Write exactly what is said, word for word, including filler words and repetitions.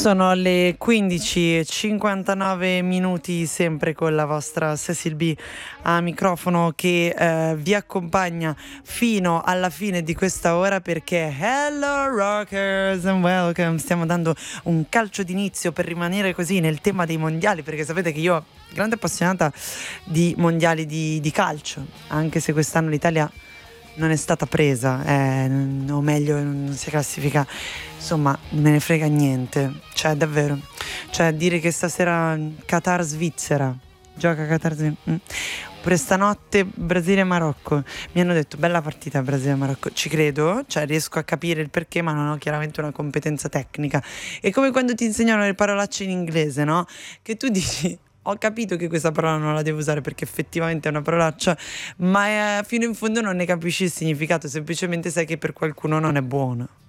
Sono le quindici e cinquantanove minuti, sempre con la vostra Cecil B a microfono che eh, vi accompagna fino alla fine di questa ora, perché hello rockers and welcome, stiamo dando un calcio d'inizio per rimanere così nel tema dei mondiali, perché sapete che io grande appassionata di mondiali di, di calcio, anche se quest'anno l'Italia non è stata presa, eh, o meglio non si classifica, insomma non me ne frega niente, cioè davvero, cioè dire che stasera Qatar-Svizzera gioca Qatar-Svizzera, mm. Oppure stanotte Brasile-Marocco, mi hanno detto bella partita Brasile-Marocco, ci credo, cioè riesco a capire il perché, ma non ho chiaramente una competenza tecnica. È come quando ti insegnano le parolacce in inglese, no? Che tu dici ho capito che questa parola non la devo usare perché effettivamente è una parolaccia, ma eh, fino in fondo non ne capisci il significato, semplicemente sai che per qualcuno non è buona.